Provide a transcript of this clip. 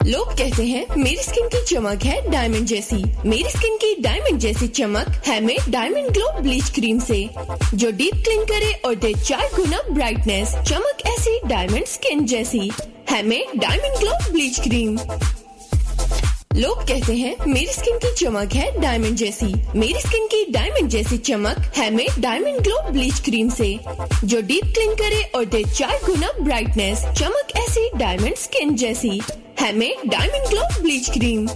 लोग कहते हैं मेरी स्किन की चमक है डायमंड जैसी। मेरी स्किन की डायमंड जैसी चमक है में डायमंड ग्लो ब्लीच क्रीम से, जो डीप क्लीन करे और दे 4 गुना ब्राइटनेस। चमक ऐसी डायमंड स्किन जैसी है में डायमंड ग्लो ब्लीच क्रीम। लोग कहते हैं मेरी स्किन की चमक है डायमंड जैसी। मेरी स्किन की डायमंड जैसी चमक है में डायमंड ग्लो ब्लीच क्रीम से, जो डीप क्लीन करे और दे 4 गुना ब्राइटनेस। चमक ऐसी डायमंड स्किन जैसी है में डायमंड ग्लो ब्लीच क्रीम।